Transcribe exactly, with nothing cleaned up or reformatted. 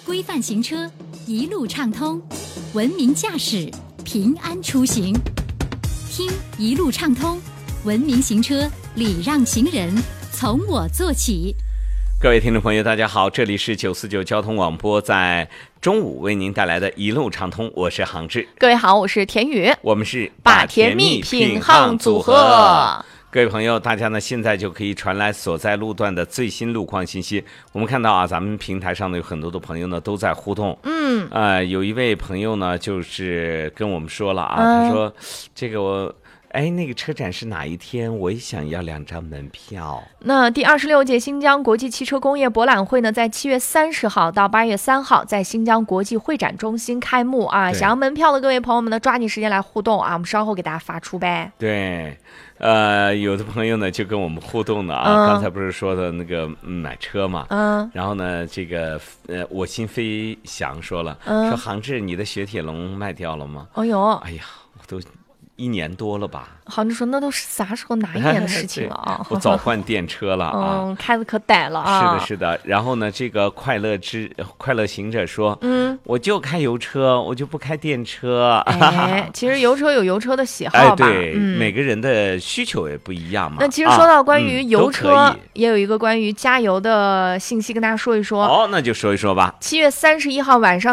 规范行车，一路畅通，文明驾驶，平安出行。听一路畅通，文明行车，礼让行人，从我做起。 各位听众朋友大家好，这里是九四九交通广播，在中午为您带来的一路畅通，我是杭志。 各位好，我是田宇， 我们是把甜蜜品行组合。 各位朋友，大家呢现在就可以传来所在路段的最新路况信息。我们看到啊，咱们平台上呢有很多的朋友呢都在互动。嗯，呃，有一位朋友呢就是跟我们说了啊，嗯、他说这个我。哎，那个车展是哪一天？我也想要两张门票。 那第二十六届新疆国际汽车工业博览会呢，在七月三十号到八月三号，在新疆国际会展中心开幕啊！想要门票的各位朋友们呢，抓紧时间来互动啊！我们稍后给大家发出呗。 对，呃，有的朋友呢就跟我们互动的啊，嗯、刚才不是说的那个、嗯、买车嘛，嗯，然后呢，这个呃，我心飞翔说了，嗯、说杭志，你的雪铁龙卖掉了吗？ 哦呦， 哎呀，我都。一年多了吧？ 好，你说那都是啥时候哪一年的事情了啊？ 我早换电车了啊！ 嗯，开的可歹了啊！ 是的，是的。然后呢，这个快乐之快乐行者说，嗯，我就开油车，我就不开电车。 哎，其实油车有油车的喜好吧？ 哎，对，嗯、每个人的需求也不一样嘛。 那其实说到关于油车，啊嗯、也有一个关于加油的信息跟大家说一说。 哦，那就说一说吧。 七月三十一号晚上。